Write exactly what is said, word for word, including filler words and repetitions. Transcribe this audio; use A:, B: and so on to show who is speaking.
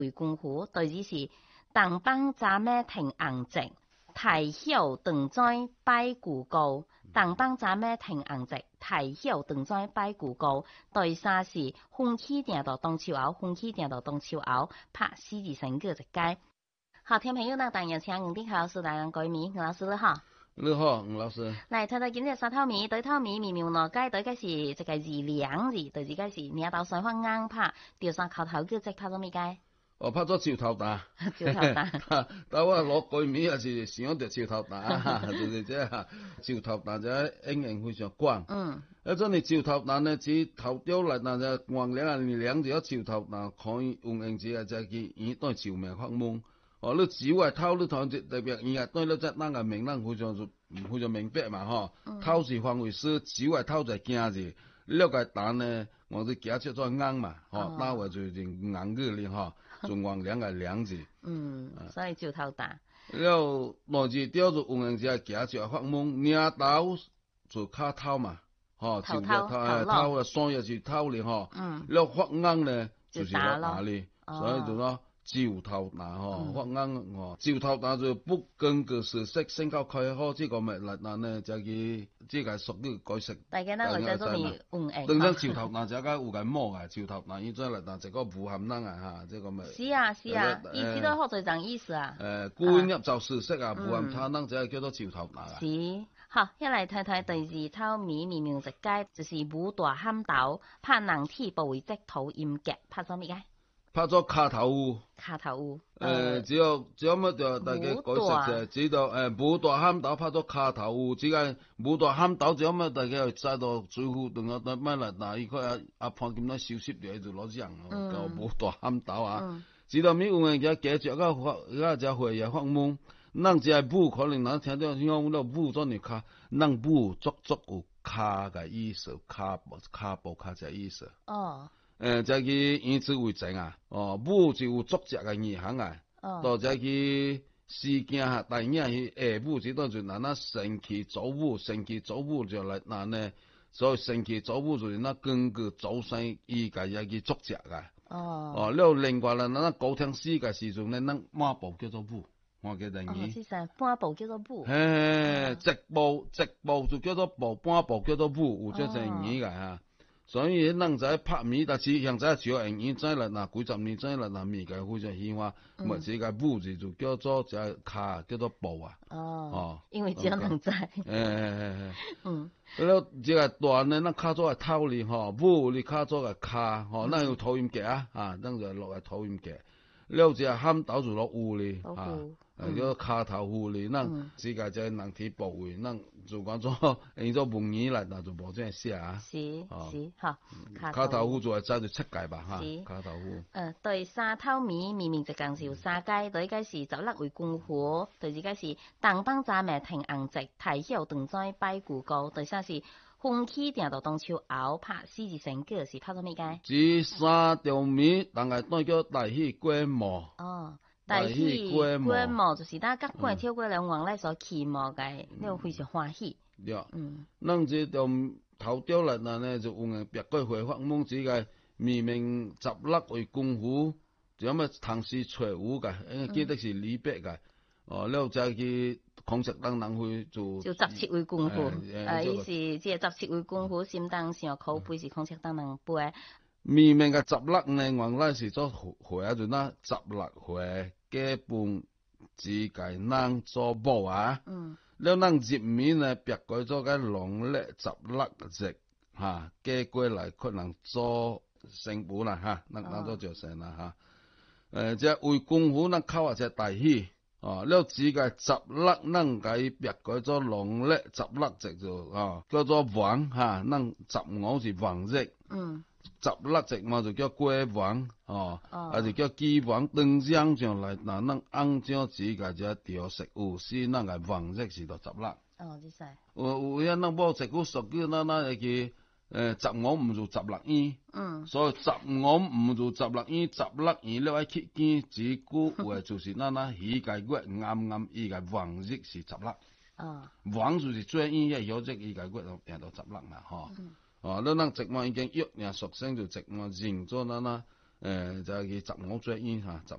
A: 為功夫，對之是東邦炸咩停硬直，大曉長在拜古高。東邦炸咩停硬直，大曉長在拜古高。對三是風氣定到當秋後，風氣定到當秋後，拍獅子神個一街。好，聽朋友呢，當然請吳定老師來講咪，吳老師你好。
B: 你好，吳老師。
A: 嚟睇睇今日沙頭米，對頭米微妙內街，對嘅是一個字兩字，對自己是你到水方硬拍，掉上口頭叫即拍咗咩街？
B: 我拍咗潮頭蛋，
A: 潮頭蛋。
B: 但我攞句米也是想到潮頭蛋，就是即係潮頭蛋就應用非常廣。
A: 嗯。
B: 一種你潮頭蛋呢，只頭雕嚟，但係黃兩啊兩隻潮頭蛋可以用用字啊，就係佢都係潮命發夢。哦，你只係偷你睇只特別，而家對你只單個名人非常就非常明白嘛，嗬、嗯。偷是防衛師，只係偷就係驚字。呢個蛋呢，我哋夾出咗硬嘛，嗬，單位就硬嘅咧，嗬，仲黃兩個兩字。
A: 嗯，所以潮頭蛋。
B: 然後內字雕就用用字係夾出發夢，領導就卡偷嘛，嗬，
A: 頭
B: 頭
A: 頭
B: 偷啊，雙日就偷咧，嗬。嗯。然後發硬咧就是落打咧，所以就講。潮頭蛋嗬，發硬哦，潮頭蛋就不根據事實先教開好，這個咪嚟嗱呢就係即係屬於改食。
A: 大家呢我就中意運營。
B: 等陣潮頭蛋就係有個摸嘅，潮頭蛋依再嚟嗱就個無含能啊嚇，這個咪。
A: 是啊是啊，意思都好在講意思啊。
B: 誒，觀入就事實啊，無含貪能就係叫做潮頭蛋啊。
A: 是，好，一嚟睇睇第二頭米微妙食街，就是武大喊斗，拍人體部位即土掩夾，拍咗咩嘅？
B: 拍咗卡頭烏，
A: 卡頭烏，誒、
B: 呃，只有只有乜就大家改食就知道，誒，武大喊斗拍咗卡頭烏，只係武大喊斗只有乜大家知道最後同我乜嚟嗱，依個阿阿胖點樣消息嚟就攞人，叫武大喊斗啊，知道咩有人家記住個發，個只會也發夢，能只係武可能能聽到聽講到武咗你卡，能武足足有卡嘅意思，卡步卡步卡只意思。哦。誒、呃，就係以此為證啊！哦，武就有作者嘅意涵啊！哦，到就係事件下，第二係誒武，只當就嗱嗱神奇造武，神奇造武就嚟嗱呢，所以神奇造武就係嗱根據祖先依個一個作者嘅。哦，哦，了另外啦，嗱嗱高聽詩嘅時陣咧，嗱馬步叫做武，我記得你。
A: 哦，是啥？半步叫做武。
B: 誒，直步直步就叫做步，半步叫做武，有這成語嘅嚇。所以人在拍米，但是現在少人現在啦，嗱幾十年前啦，嗱米嘅非常喜歡，咪自個武字就叫做只卡，叫做步啊。哦。哦。因為只有人在。誒誒誒。嗯。咁這個段呢，那卡咗係偷哩，嗬，武你卡咗係卡，嗬，那有土音夾啊，啊，等就落係土音夾，了只喊斗就落烏哩，啊。誒，叫卡頭烏哩，嗱，自個就人體部位，嗱，就講咗用咗文言嚟，嗱就冇這樣寫啊。是是，嚇。卡頭烏就係揸住七界吧，嚇。卡頭烏。誒，
A: 對沙頭米明明就講是有沙街，對嗰時就甩為功夫，對自己是東邦炸咩停硬直，大曉長在拜古高，對啥是風氣定到當秋後，拍獅子神個是拍咗咩街？
B: 只沙條米，但係都叫大喜過望。
A: 哦。大喜過望就是大家過跳過兩王咧所期望嘅，呢個非常歡喜。
B: 呀，嗯，咱這條頭雕嚟嗱呢，就用別個回發夢子嘅明明十六為功夫，就咁啊唐詩隨武嘅，誒記得是李白嘅。哦，然後就係孔雀燈能去做。就十七為功夫，誒，意思即係十七為功夫，心當上口背是孔雀燈能背。明明嘅十六呢，原來是做回啊，就嗱十六回。基本自己能做步啊，嗯，了能入面呢，別改咗個農曆十六日嚇，寄過來可能做成本啦嚇，能能做就成啦嚇。誒，即係為功夫能靠下隻大喜，哦，了自己十六能計別改咗農曆十六日就啊，叫做王嚇，能十五是王日，嗯。十六隻嘛就叫過王，哦，啊、哦、就叫基王，登上上來，嗱，能按照自己只調食有時，那個王日是到十六。哦，知晒。有有一那冇食古屬於那那個誒十五唔做十六依，嗯，所以十五唔做十六依，十六依了喺期間只古誒就是那那起個月啱啱依個王日是十六。哦。王就是最依一有隻依個月就變到十六嘛，嗬。嗯。哦，你能直望已經喐人屬性就直望認咗啦啦，誒就係佢十五最煙嚇，十